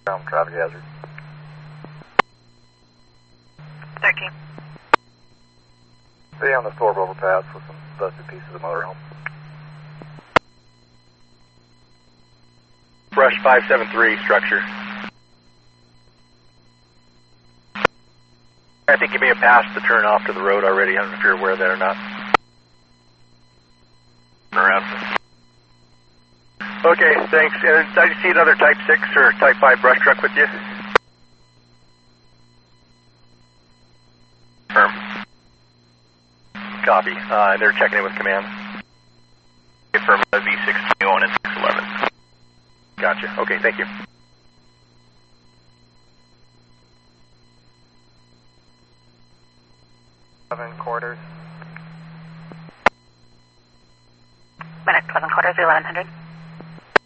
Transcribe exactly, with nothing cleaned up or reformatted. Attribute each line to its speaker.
Speaker 1: Um, traffic hazard.
Speaker 2: thirteen.
Speaker 1: Be on the Thorpe overpass with some busted pieces of motorhome.
Speaker 3: Brush five seven three, structure. I think you may have passed the turn off to the road already. I don't know if you're aware of that or not.
Speaker 4: Around.
Speaker 3: Okay, thanks. And did I see another Type six or Type five brush truck with you?
Speaker 4: Firm.
Speaker 3: Copy. Uh, and they're checking in with command.
Speaker 4: Confirm V six twenty-one and six eleven.
Speaker 3: Gotcha. Okay, thank you.
Speaker 1: Seven quarters.
Speaker 2: Minutes, eleven quarters, eleven hundred.